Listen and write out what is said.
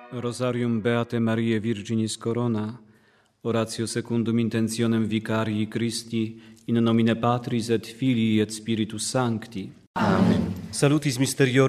Rosarium Beate Mariae Virginis Corona, oratio secundum intentionem Vicarii Christi, in nomine Patris et Filii et Spiritus Sancti. Amen. Salutis mysterior